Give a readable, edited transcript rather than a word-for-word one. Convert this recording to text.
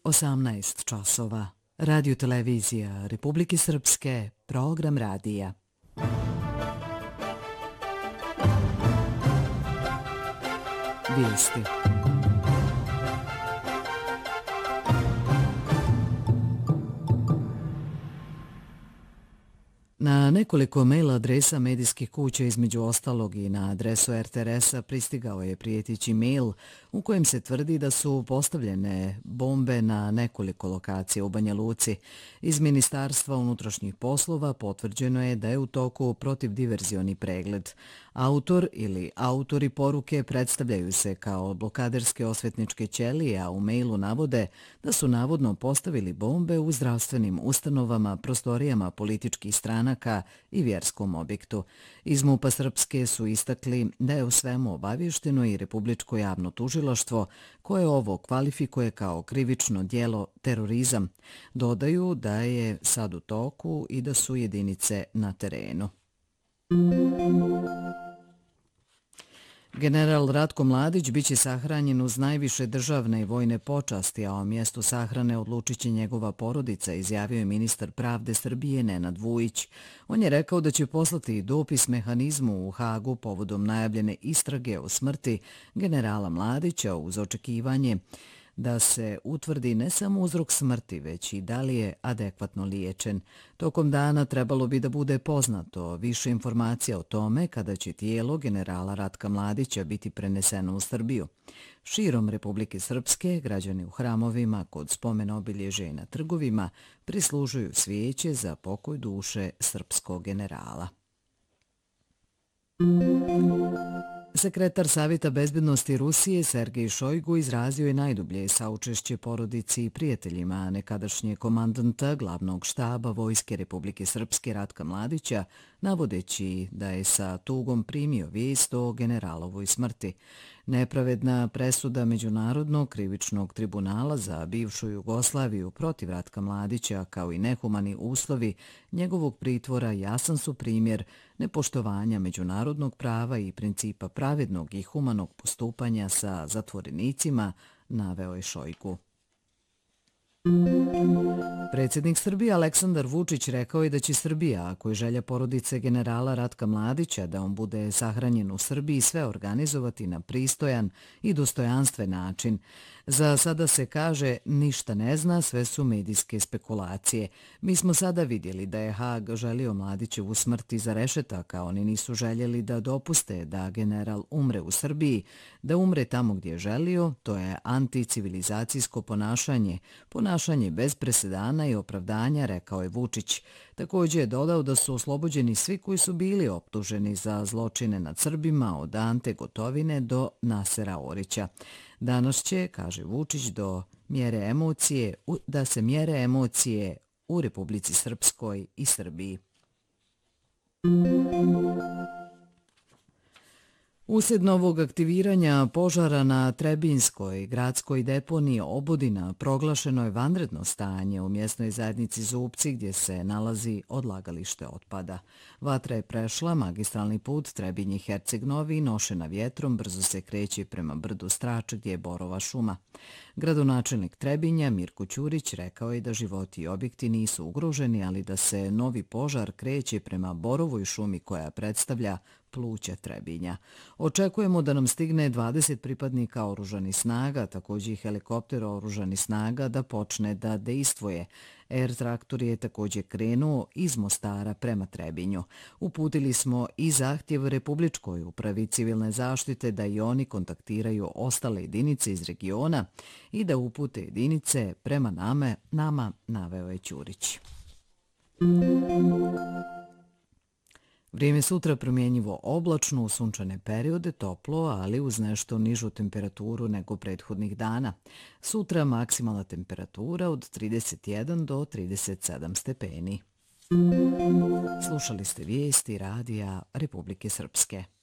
18 časova. Radio televizija Republike Srpske, program radija. Vijesti. Na nekoliko mail adresa medijskih kuća, između ostalog i na adresu RTRS-a, pristigao je prijeteći mail u kojem se tvrdi da su postavljene bombe na nekoliko lokacija u Banja Luci. Iz Ministarstva unutrašnjih poslova potvrđeno je da je u toku protivdiverzioni pregled. Autor ili autori poruke predstavljaju se kao blokaderske osvetničke ćelije, a u mailu navode da su navodno postavili bombe u zdravstvenim ustanovama, prostorijama političkih stranaka i vjerskom objektu. Iz MUP-a Srpske su istakli da je u svemu obavješteno i Republičko javno tužilaštvo, koje ovo kvalifikuje kao krivično djelo terorizam. Dodaju da je sad u toku i da su jedinice na terenu. General Ratko Mladić biće sahranjen uz najviše državne i vojne počasti, a o mjestu sahrane odlučit će njegova porodica, izjavio je ministar pravde Srbije Nenad Vujić. On je rekao da će poslati dopis mehanizmu u Hagu povodom najavljene istrage o smrti generala Mladića uz očekivanje da se utvrdi ne samo uzrok smrti, već i da li je adekvatno liječen. Tokom dana trebalo bi da bude poznato više informacija o tome kada će tijelo generala Ratka Mladića biti preneseno u Srbiju. Širom Republike Srpske građani u hramovima, kod spomen obilježja i na trgovima prislužuju svijeće za pokoj duše srpskog generala. Sekretar Savjeta bezbednosti Rusije Sergej Šojgu izrazio je najdublje saučešće porodici i prijateljima nekadašnje komandanta glavnog štaba Vojske Republike Srpske Ratka Mladića, navodeći da je sa tugom primio vijest o generalovoj smrti. Nepravedna presuda Međunarodnog krivičnog tribunala za bivšu Jugoslaviju protiv Ratka Mladića, kao i nehumani uslovi njegovog pritvora, jasan su primjer nepoštovanja međunarodnog prava i principa pravednog i humanog postupanja sa zatvorenicima, naveo je Šojgu. Predsjednik Srbije Aleksandar Vučić rekao je da će Srbija, ako je želja porodice generala Ratka Mladića da on bude sahranjen u Srbiji, sve organizovati na pristojan i dostojanstven način. Za sada se kaže ništa ne zna, sve su medijske spekulacije. Mi smo sada vidjeli da je Hag želio Mladićevu smrt iza rešetaka, oni nisu željeli da dopuste da general umre u Srbiji, da umre tamo gdje je želio, to je anticivilizacijsko ponašanje bez presedana i opravdanja, rekao je Vučić. Također je dodao da su oslobođeni svi koji su bili optuženi za zločine nad Srbima, od Ante Gotovine do Nasera Orića. Danas će, kaže Vučić, da se mjere emocije u Republici Srpskoj i Srbiji. Uslijed novog aktiviranja požara na Trebinjskoj gradskoj deponiji Obudina proglašeno je vanredno stanje u mjesnoj zajednici Zupci, gdje se nalazi odlagalište otpada. Vatra je prešla magistralni put Trebinje-Herceg Novi, nošena vjetrom, brzo se kreće prema brdu Strač, gdje je borova šuma. Gradonačelnik Trebinja Mirko Ćurić rekao je da životi i objekti nisu ugroženi, ali da se novi požar kreće prema borovoj šumi koja predstavlja pluća Trebinja. Očekujemo da nam stigne 20 pripadnika oružanih snaga, također i helikopter oružanih snaga da počne da dejstvuje. Air traktor je također krenuo iz Mostara prema Trebinju. Uputili smo i zahtjev Republičkoj upravi civilne zaštite da i oni kontaktiraju ostale jedinice iz regiona i da upute jedinice prema nama, naveo je Ćurić. Vrijeme sutra promjenjivo oblačno, u sunčane periode toplo, ali uz nešto nižu temperaturu nego prethodnih dana. Sutra maksimalna temperatura od 31 do 37 stepeni. Slušali ste vijesti radija Republike Srpske.